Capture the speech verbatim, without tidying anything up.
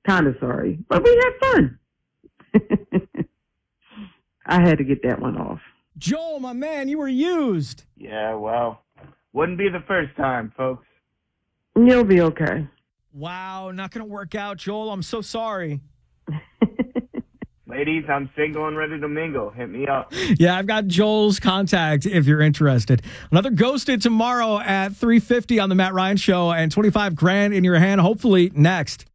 Kind of sorry, but we had fun. I had to get that one off. Joel, my man, you were used. Yeah, well, wouldn't be the first time, folks. You'll be okay. Wow, not going to work out, Joel. I'm so sorry. Ladies, I'm single and ready to mingle. Hit me up. Yeah, I've got Joel's contact if you're interested. Another Ghosted tomorrow at three fifty on the Matt Ryan Show, and twenty-five grand in your hand, hopefully next.